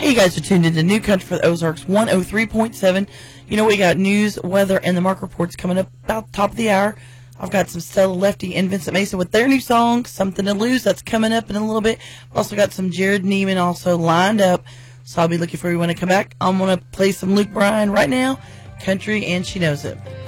Hey, you guys are tuned into New Country for the Ozarks 103.7. You know, we got news, weather, and the mark reports coming up about the top of the hour. I've got some Stella Lefty and Vincent Mason with their new song, Something to Lose. That's coming up in a little bit. I've also got some Jared Neiman also lined up. So I'll be looking for you when I come back. I'm going to play some Luke Bryan right now, country, and she knows it.